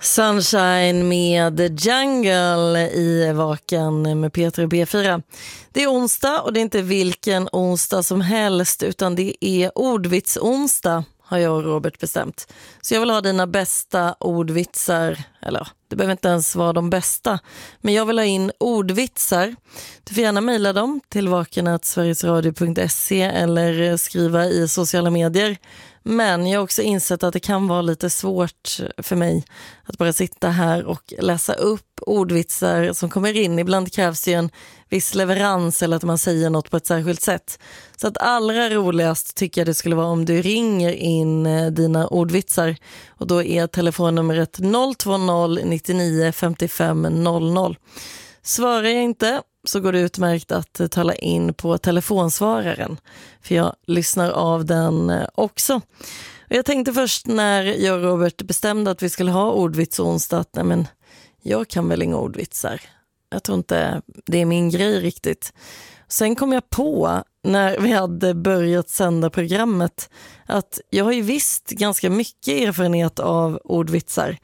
Sunshine med The Jungle i Vaken med Peter och B4. Det är onsdag och det är inte vilken onsdag som helst utan det är ordvitsonsdag har jag och Robert bestämt. Så jag vill ha dina bästa ordvitsar, eller det behöver inte ens vara de bästa, men jag vill ha in ordvitsar. Du får gärna mejla dem till vaken@sverigesradio.se eller skriva i sociala medier. Men jag har också insett att det kan vara lite svårt för mig att bara sitta här och läsa upp ordvitsar som kommer in. Ibland krävs det ju en viss leverans eller att man säger något på ett särskilt sätt. Så att allra roligast tycker jag det skulle vara om du ringer in dina ordvitsar. Och då är telefonnumret 020 99 55 00. Svarar jag inte så går det utmärkt att tala in på telefonsvararen. För jag lyssnar av den också. Och jag tänkte först när jag och Robert bestämde att vi skulle ha ordvitsonsdag att nej men, jag kan väl inga ordvitsar. Jag tror inte det är min grej riktigt. Sen kom jag på när vi hade börjat sända programmet att jag har ju visst ganska mycket erfarenhet av ordvitsar.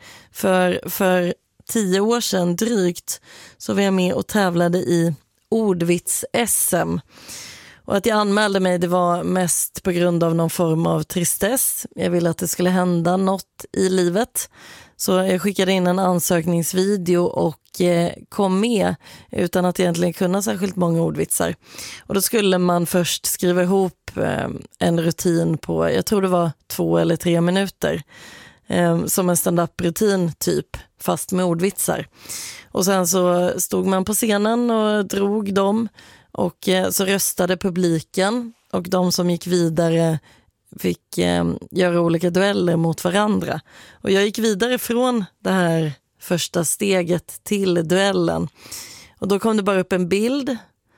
För 10 år sedan drygt så var jag med och tävlade i ordvits-SM. Och att jag anmälde mig det var mest på grund av någon form av tristess. Jag ville att det skulle hända något i livet. Så jag skickade in en ansökningsvideo och kom med utan att egentligen kunna särskilt många ordvitsar. Och då skulle man först skriva ihop en rutin på, jag tror det var 2 eller 3 minuter. Som en stand-up-rutin typ, fast med ordvitsar. Och sen så stod man på scenen och drog dem och så röstade publiken och de som gick vidare fick göra olika dueller mot varandra. Och jag gick vidare från det här första steget till duellen. Och då kom det bara upp en bild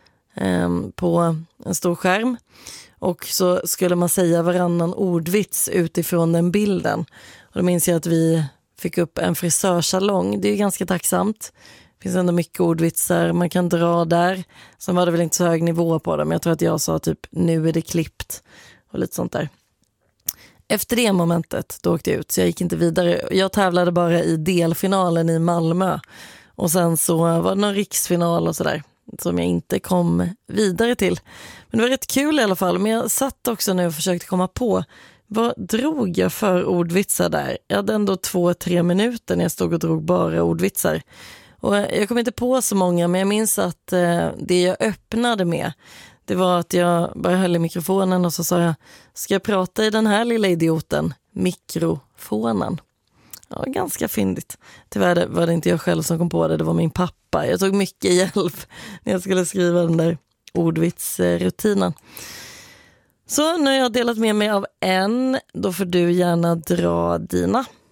på en stor skärm. Och så skulle man säga varannan ordvits utifrån den bilden. Och då minns jag att vi fick upp en frisörsalong. Det är ganska tacksamt. Det finns ändå mycket ordvitsar man kan dra där. Sen var det väl inte så hög nivå på det. Men jag tror att jag sa typ nu är det klippt. Och lite sånt där. Efter det momentet då åkte jag ut. Så jag gick inte vidare. Jag tävlade bara i delfinalen i Malmö. Och sen så var det någon riksfinal och sådär. Som jag inte kom vidare till. Men det var rätt kul i alla fall. Men jag satt också nu och försökte komma på. Vad drog jag för ordvitsar där? Jag hade ändå 2-3 minuter när jag stod och drog bara ordvitsar. Och jag kom inte på så många, men jag minns att det jag öppnade med, det var att jag bara höll i mikrofonen och så sa jag, ska jag prata i den här lilla idioten? Mikrofonen. Ja, ganska fyndigt. Tyvärr var det inte jag själv som kom på det, det var min pappa. Jag tog mycket hjälp när jag skulle skriva den där ordvitsrutinen. Så nu har jag delat med mig av en, då får du gärna dra dina.